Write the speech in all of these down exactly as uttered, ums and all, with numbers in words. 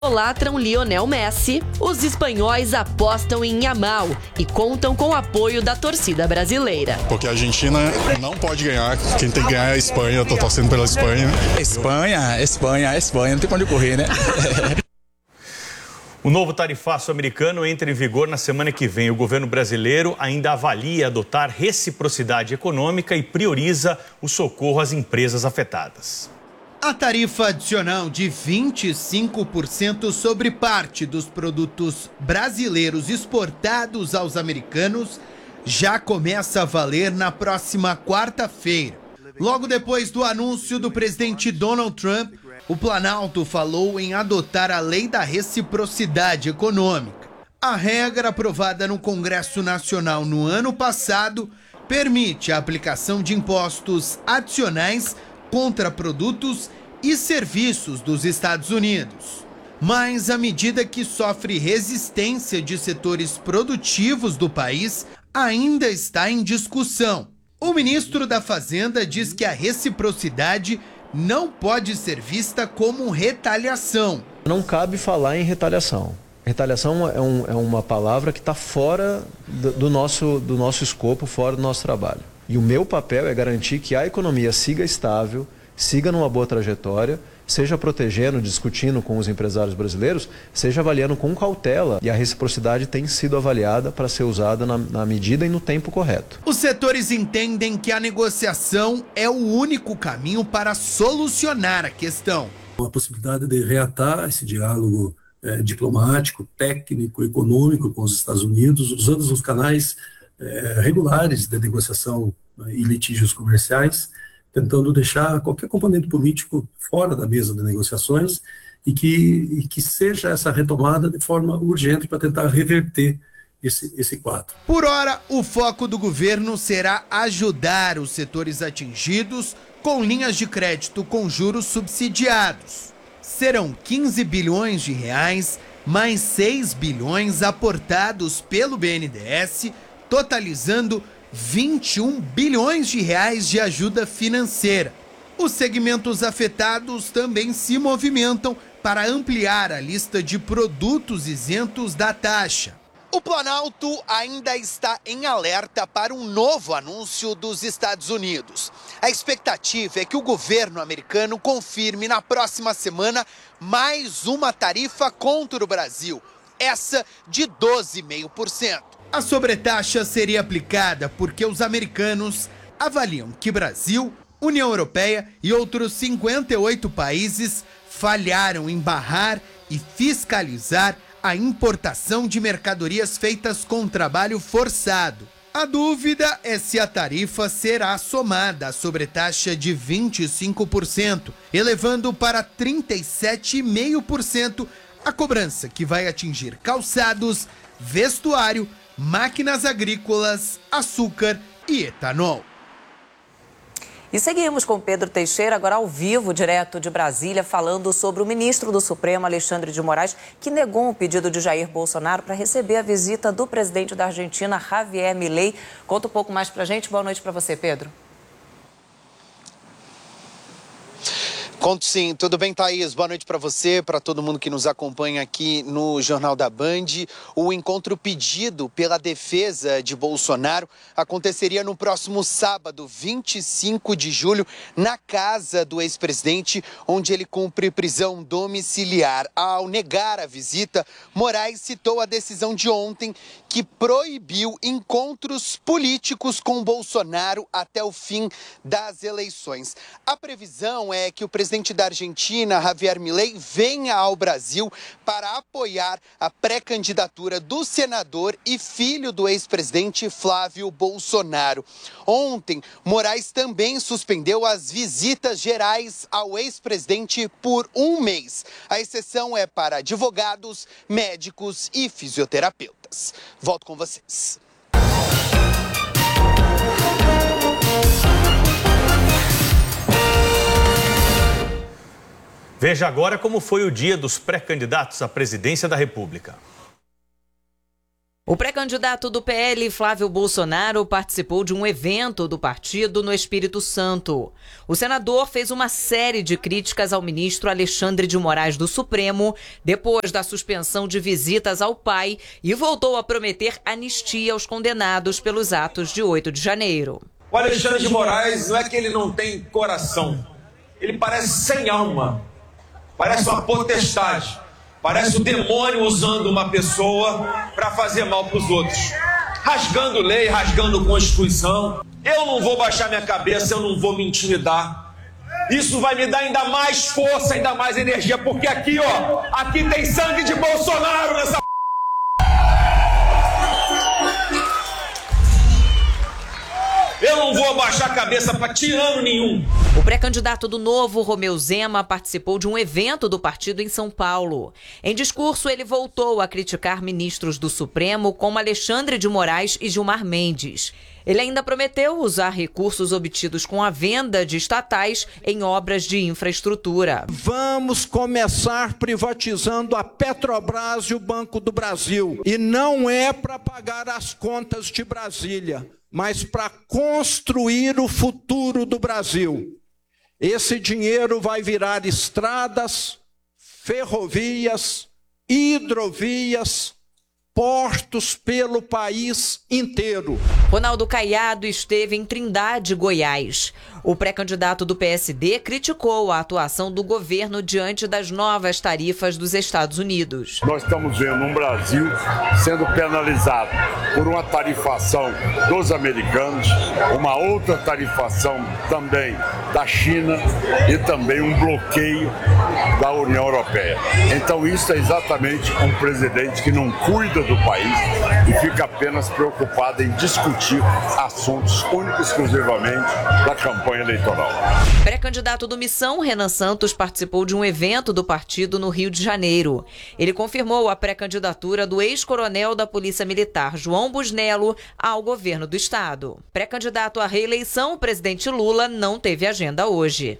Idolatram Lionel Messi, os espanhóis apostam em Yamal e contam com o apoio da torcida brasileira. Porque a Argentina não pode ganhar, quem tem que ganhar é a Espanha, eu tô torcendo pela Espanha. Espanha, Espanha, Espanha, não tem pra onde correr, né? O novo tarifaço americano entra em vigor na semana que vem. O governo brasileiro ainda avalia adotar reciprocidade econômica e prioriza o socorro às empresas afetadas. A tarifa adicional de vinte e cinco por cento sobre parte dos produtos brasileiros exportados aos americanos já começa a valer na próxima quarta-feira. Logo depois do anúncio do presidente Donald Trump, o Planalto falou em adotar a lei da reciprocidade econômica. A regra, aprovada no Congresso Nacional no ano passado, permite a aplicação de impostos adicionais contra produtos e serviços dos Estados Unidos. Mas a medida, que sofre resistência de setores produtivos do país, ainda está em discussão. O ministro da Fazenda diz que a reciprocidade não pode ser vista como retaliação. Não cabe falar em retaliação. Retaliação é, um, é uma palavra que está fora do, do, nosso, do nosso escopo, fora do nosso trabalho. E o meu papel é garantir que a economia siga estável, siga numa boa trajetória, seja protegendo, discutindo com os empresários brasileiros, seja avaliando com cautela. E a reciprocidade tem sido avaliada para ser usada na, na medida e no tempo correto. Os setores entendem que a negociação é o único caminho para solucionar a questão. A possibilidade de reatar esse diálogo é, diplomático, técnico, econômico com os Estados Unidos, usando os canais é, regulares de negociação e litígios comerciais, tentando deixar qualquer componente político fora da mesa de negociações e que, e que seja essa retomada de forma urgente para tentar reverter esse, esse quadro. Por hora, o foco do governo será ajudar os setores atingidos com linhas de crédito com juros subsidiados. Serão quinze bilhões de reais, mais seis bilhões aportados pelo B N D E S, totalizando vinte e um bilhões de reais de ajuda financeira. Os segmentos afetados também se movimentam para ampliar a lista de produtos isentos da taxa. O Planalto ainda está em alerta para um novo anúncio dos Estados Unidos. A expectativa é que o governo americano confirme na próxima semana mais uma tarifa contra o Brasil, essa de doze vírgula cinco por cento. A sobretaxa seria aplicada porque os americanos avaliam que Brasil, União Europeia e outros cinquenta e oito países falharam em barrar e fiscalizar a importação de mercadorias feitas com trabalho forçado. A dúvida é se a tarifa será somada à sobretaxa de vinte e cinco por cento, elevando para trinta e sete vírgula cinco por cento a cobrança, que vai atingir calçados, vestuário, máquinas agrícolas, açúcar e etanol. E seguimos com Pedro Teixeira, agora ao vivo, direto de Brasília, falando sobre o ministro do Supremo, Alexandre de Moraes, que negou um pedido de Jair Bolsonaro para receber a visita do presidente da Argentina, Javier Milei. Conta um pouco mais pra gente. Boa noite para você, Pedro. Conto sim. Tudo bem, Thaís? Boa noite para você, para todo mundo que nos acompanha aqui no Jornal da Band. O encontro pedido pela defesa de Bolsonaro aconteceria no próximo sábado, vinte e cinco de julho, na casa do ex-presidente, onde ele cumpre prisão domiciliar. Ao negar a visita, Moraes citou a decisão de ontem que proibiu encontros políticos com Bolsonaro até o fim das eleições. A previsão é que o presidente da Argentina, Javier Milei, venha ao Brasil para apoiar a pré-candidatura do senador e filho do ex-presidente Flávio Bolsonaro. Ontem, Moraes também suspendeu as visitas gerais ao ex-presidente por um mês. A exceção é para advogados, médicos e fisioterapeutas. Volto com vocês. Veja agora como foi o dia dos pré-candidatos à presidência da República. O pré-candidato do P L, Flávio Bolsonaro, participou de um evento do partido no Espírito Santo. O senador fez uma série de críticas ao ministro Alexandre de Moraes do Supremo, depois da suspensão de visitas ao pai, e voltou a prometer anistia aos condenados pelos atos de oito de janeiro. O Alexandre de Moraes não é que ele não tem coração, ele parece sem alma, parece uma potestade. Parece o demônio usando uma pessoa para fazer mal para os outros. Rasgando lei, rasgando Constituição. Eu não vou baixar minha cabeça, eu não vou me intimidar. Isso vai me dar ainda mais força, ainda mais energia, porque aqui, ó, aqui tem sangue de Bolsonaro nessa... Eu não vou abaixar a cabeça para tirano nenhum. O pré-candidato do Novo, Romeu Zema, participou de um evento do partido em São Paulo. Em discurso, ele voltou a criticar ministros do Supremo como Alexandre de Moraes e Gilmar Mendes. Ele ainda prometeu usar recursos obtidos com a venda de estatais em obras de infraestrutura. Vamos começar privatizando a Petrobras e o Banco do Brasil. E não é para pagar as contas de Brasília, mas para construir o futuro do Brasil. Esse dinheiro vai virar estradas, ferrovias, hidrovias, portos pelo país inteiro. Ronaldo Caiado esteve em Trindade, Goiás. O pré-candidato do P S D criticou a atuação do governo diante das novas tarifas dos Estados Unidos. Nós estamos vendo um Brasil sendo penalizado por uma tarifação dos americanos, uma outra tarifação também da China e também um bloqueio da União Europeia. Então isso é exatamente um presidente que não cuida do país e fica apenas preocupado em discutir assuntos únicos e exclusivamente da campanha eleitoral. Pré-candidato do Missão, Renan Santos, participou de um evento do partido no Rio de Janeiro. Ele confirmou a pré-candidatura do ex-coronel da Polícia Militar, João Busnello, ao governo do estado. Pré-candidato à reeleição, o presidente Lula não teve agenda hoje.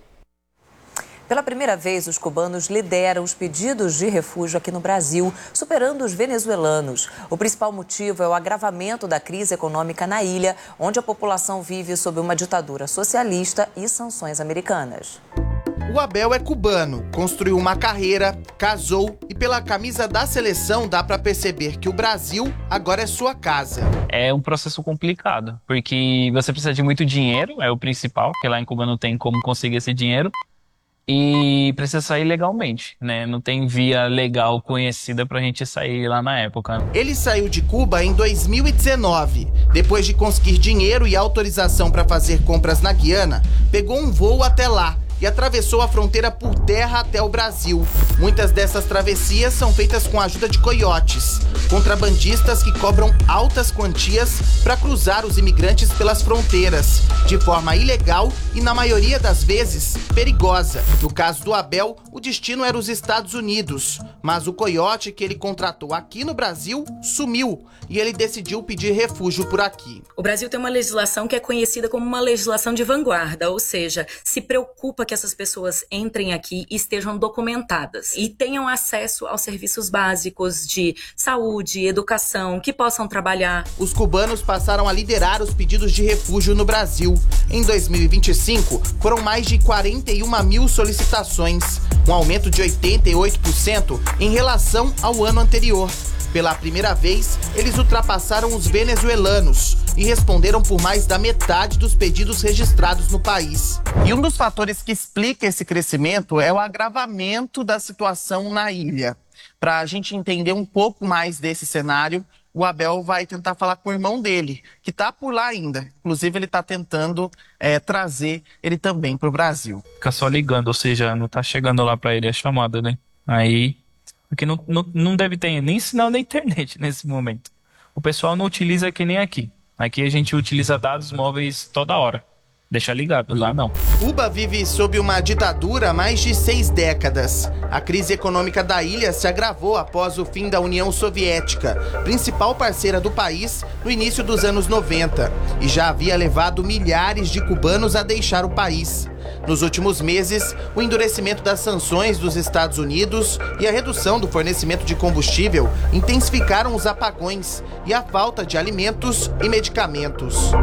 Pela primeira vez, os cubanos lideram os pedidos de refúgio aqui no Brasil, superando os venezuelanos. O principal motivo é o agravamento da crise econômica na ilha, onde a população vive sob uma ditadura socialista e sanções americanas. O Abel é cubano, construiu uma carreira, casou e pela camisa da seleção dá para perceber que o Brasil agora é sua casa. É um processo complicado, porque você precisa de muito dinheiro, é o principal, porque lá em Cuba não tem como conseguir esse dinheiro. E precisa sair legalmente, né? Não tem via legal conhecida pra gente sair lá na época. Ele saiu de Cuba em dois mil e dezenove. Depois de conseguir dinheiro e autorização para fazer compras na Guiana, pegou um voo até lá e atravessou a fronteira por terra até o Brasil. Muitas dessas travessias são feitas com a ajuda de coiotes, contrabandistas que cobram altas quantias para cruzar os imigrantes pelas fronteiras, de forma ilegal e, na maioria das vezes, perigosa. No caso do Abel, o destino era os Estados Unidos, mas o coiote que ele contratou aqui no Brasil sumiu e ele decidiu pedir refúgio por aqui. O Brasil tem uma legislação que é conhecida como uma legislação de vanguarda, ou seja, se preocupa que essas pessoas entrem aqui e estejam documentadas e tenham acesso aos serviços básicos de saúde, educação, que possam trabalhar. Os cubanos passaram a liderar os pedidos de refúgio no Brasil. Em dois mil e vinte e cinco, foram mais de quarenta e uma mil solicitações, um aumento de oitenta e oito por cento em relação ao ano anterior. Pela primeira vez, eles ultrapassaram os venezuelanos e responderam por mais da metade dos pedidos registrados no país. E um dos fatores que explica esse crescimento é o agravamento da situação na ilha. Para a gente entender um pouco mais desse cenário, o Abel vai tentar falar com o irmão dele, que está por lá ainda. Inclusive, ele está tentando é, trazer ele também para o Brasil. Fica só ligando, ou seja, não está chegando lá para ele a chamada, né? Aí... Porque não, não, não deve ter nem sinal da internet nesse momento. O pessoal não utiliza que nem aqui. Aqui a gente utiliza dados móveis toda hora. deixar ligado, lá não. Cuba vive sob uma ditadura há mais de seis décadas. A crise econômica da ilha se agravou após o fim da União Soviética, principal parceira do país no início dos anos noventa, e já havia levado milhares de cubanos a deixar o país. Nos últimos meses, o endurecimento das sanções dos Estados Unidos e a redução do fornecimento de combustível intensificaram os apagões e a falta de alimentos e medicamentos.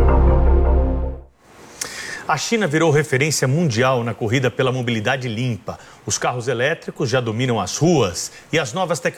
A China virou referência mundial na corrida pela mobilidade limpa. Os carros elétricos já dominam as ruas e as novas tecnologias